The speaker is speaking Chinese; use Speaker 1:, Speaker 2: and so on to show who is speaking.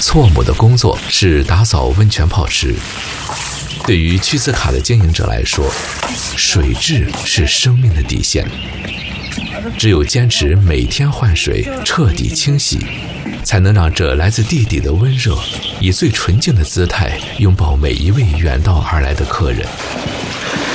Speaker 1: 错母的工作是打扫温泉泡池。对于屈斯卡的经营者来说，水质是生命的底线。只有坚持每天换水、彻底清洗，才能让这来自地底的温热以最纯净的姿态拥抱每一位远道而来的客人。